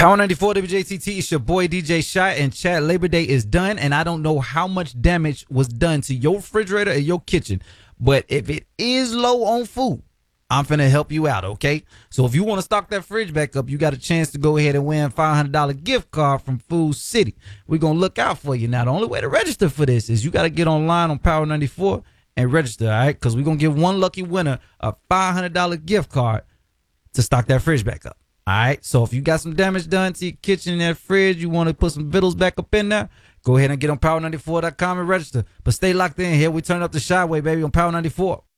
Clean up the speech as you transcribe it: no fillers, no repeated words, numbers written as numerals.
Power 94 WJTT, it's your boy DJ Shot, and chat, Labor Day is done, and I don't know how much damage was done to your refrigerator or your kitchen, but if it is low on food, I'm finna help you out, okay? So if you want to stock that fridge back up, you got a chance to go ahead and win $500 gift card from Food City. We're going to look out for you. Now, the only way to register for this is you got to get online on Power 94 and register, all right? Because we're going to give one lucky winner a $500 gift card to stock that fridge back up. All right, so if you got some damage done to your kitchen and that fridge, you want to put some vittles back up in there, go ahead and get on power94.com and register. But stay locked in here. We turn up the Shyway, baby, on Power 94.